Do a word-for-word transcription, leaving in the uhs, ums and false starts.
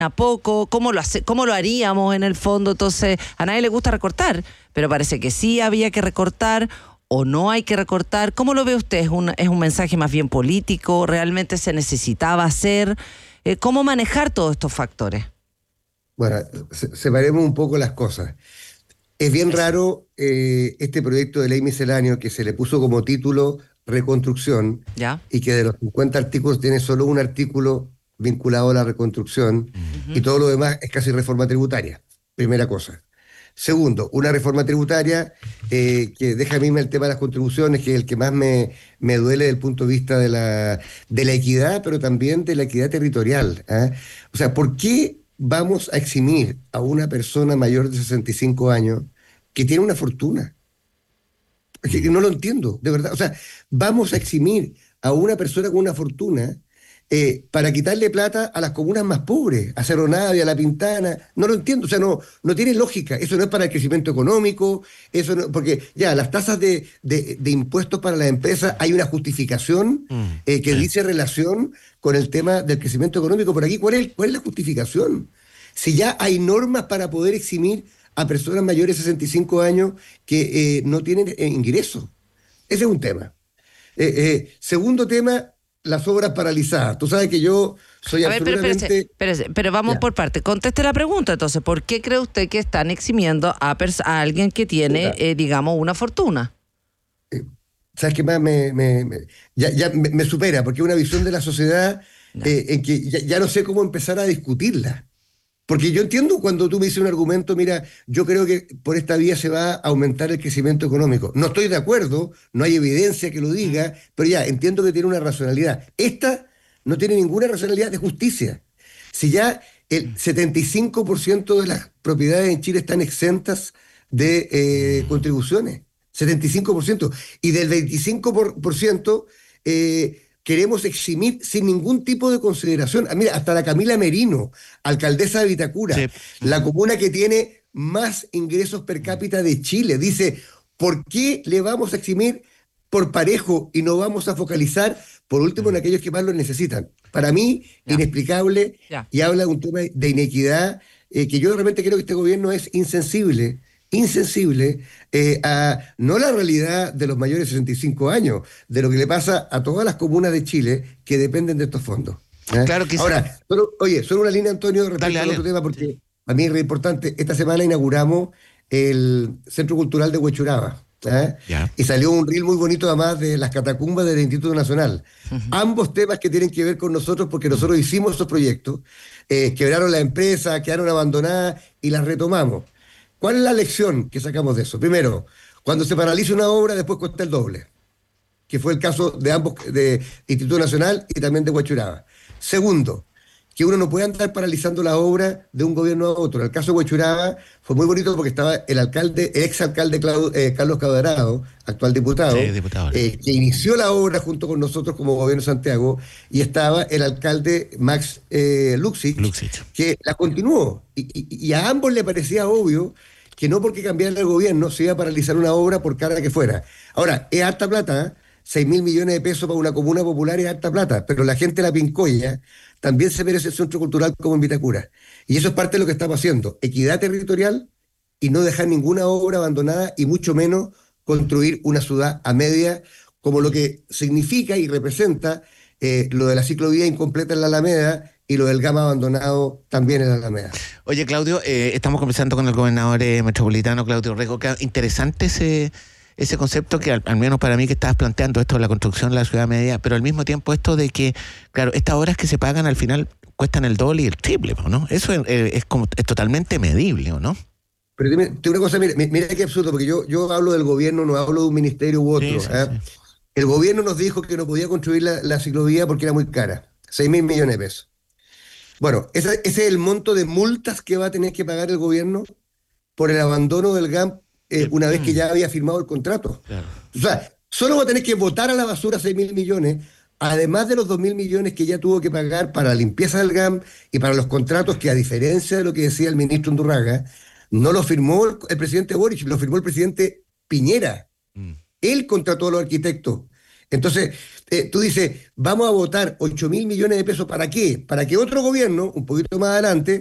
a poco, ¿cómo lo hace, cómo lo haríamos en el fondo? Entonces, a nadie le gusta recortar, pero parece que sí había que recortar o no hay que recortar. ¿Cómo lo ve usted? ¿Es un, es un mensaje más bien político? ¿Realmente se necesitaba hacer? Eh, ¿Cómo manejar todos estos factores? Bueno, se- separemos un poco las cosas. Es bien raro eh, este proyecto de ley misceláneo que se le puso como título Reconstrucción ¿Ya? y que de los cincuenta artículos tiene solo un artículo vinculado a la reconstrucción Uh-huh. y todo lo demás es casi reforma tributaria. Primera cosa. Segundo, una reforma tributaria eh, que deja a mí el tema de las contribuciones, que es el que más me, me duele desde el punto de vista de la, de la equidad, pero también de la equidad territorial. ¿Ah? O sea, ¿por qué vamos a eximir a una persona mayor de sesenta y cinco años que tiene una fortuna? Es que no lo entiendo, de verdad. O sea, vamos a eximir a una persona con una fortuna eh, para quitarle plata a las comunas más pobres, a Cerro Navia, a La Pintana. No lo entiendo, o sea, no, no tiene lógica. Eso no es para el crecimiento económico, eso no, porque ya las tasas de, de, de impuestos para las empresas, hay una justificación eh, que dice relación con el tema del crecimiento económico. Por aquí, ¿cuál es, cuál es la justificación? Si ya hay normas para poder eximir a personas mayores de sesenta y cinco años que eh, no tienen eh, ingresos. Ese es un tema. Eh, eh, segundo tema, las obras paralizadas. Tú sabes que yo soy A ver, pero espérese, absolutamente... espérese, pero vamos Ya. por parte. Conteste la pregunta, entonces. ¿Por qué cree usted que están eximiendo a, pers- a alguien que tiene, eh, digamos, una fortuna? ¿Sabes qué más? Me, me- me- ya ya me, me supera, porque es una visión de la sociedad Ya. eh, en que ya, ya no sé cómo empezar a discutirla. Porque yo entiendo cuando tú me dices un argumento, mira, yo creo que por esta vía se va a aumentar el crecimiento económico. No estoy de acuerdo, no hay evidencia que lo diga, pero ya entiendo que tiene una racionalidad. Esta no tiene ninguna racionalidad de justicia. Si ya el setenta y cinco por ciento de las propiedades en Chile están exentas de eh, contribuciones, setenta y cinco por ciento, y del veinticinco por ciento eh, queremos eximir sin ningún tipo de consideración. Ah, mira, hasta la Camila Merino, alcaldesa de Vitacura, Sí. la comuna que tiene más ingresos per cápita de Chile, dice, ¿por qué le vamos a eximir por parejo y no vamos a focalizar, por último, en aquellos que más lo necesitan? Para mí, Ya. inexplicable, Ya. y habla de un tema de inequidad eh, que yo realmente creo que este gobierno es insensible, insensible eh, a no la realidad de los mayores de sesenta y cinco años, de lo que le pasa a todas las comunas de Chile que dependen de estos fondos. ¿eh? Claro que sí. Ahora, solo- oye, solo una línea, Antonio, respecto Dale, al dale. otro tema, porque a mí es re importante. Esta semana inauguramos el Centro Cultural de Huechuraba. ¿eh? Ya. Y salió un reel muy bonito además de las catacumbas del Instituto Nacional. Ambos temas que tienen que ver con nosotros porque nosotros hicimos esos proyectos, eh, quebraron las empresas, quedaron abandonadas y las retomamos. ¿Cuál es la lección que sacamos de eso? Primero, cuando se paraliza una obra, después cuesta el doble, que fue el caso de ambos, de Instituto Nacional y también de Huechuraba. Segundo, que uno no puede andar paralizando la obra de un gobierno a otro. En el caso de Huechuraba fue muy bonito porque estaba el alcalde, el exalcalde Clau- eh, Carlos Cuadrado, actual diputado, Sí, diputado. eh, que inició la obra junto con nosotros como gobierno de Santiago, y estaba el alcalde Max eh, Luxich, Luxich. que la continuó. Y, y- y a ambos le parecía obvio que no porque cambiara el gobierno se iba a paralizar una obra por cara que fuera. Ahora, es harta plata, ¿eh? seis mil millones de pesos para una comuna popular es harta plata, pero la gente de la Pincoya también se merece el centro cultural como en Vitacura. Y eso es parte de lo que estamos haciendo, equidad territorial y no dejar ninguna obra abandonada y mucho menos construir una ciudad a media, como lo que significa y representa eh, lo de la ciclovía incompleta en la Alameda y lo del Gama abandonado también en la Alameda. Oye, Claudio, eh, estamos conversando con el gobernador eh, metropolitano, Claudio Rego. Que interesante ese, ese concepto que al, al menos para mí que estabas planteando, esto de la construcción de la ciudad media, pero al mismo tiempo esto de que, claro, estas horas que se pagan al final cuestan el doble y el triple, ¿no? Eso es, eh, es como es totalmente medible, ¿o no? Pero dime, te digo una cosa, mira, mira qué absurdo, porque yo, yo hablo del gobierno, no hablo de un ministerio u otro. Sí, sí, ¿eh? sí. El gobierno nos dijo que no podía construir la, la ciclovía porque era muy cara, seis mil millones de pesos. Bueno, ese, ese es el monto de multas que va a tener que pagar el gobierno por el abandono del G A M eh, una vez que ya había firmado el contrato. Claro. O sea, solo va a tener que botar a la basura seis mil millones, además de los dos mil millones que ya tuvo que pagar para la limpieza del G A M y para los contratos que, a diferencia de lo que decía el ministro Undurraga, no lo firmó el, el presidente Boric, lo firmó el presidente Piñera. Mm. Él contrató a los arquitectos. Entonces, eh, tú dices, vamos a votar ocho mil millones de pesos, ¿para qué? Para que otro gobierno, un poquito más adelante,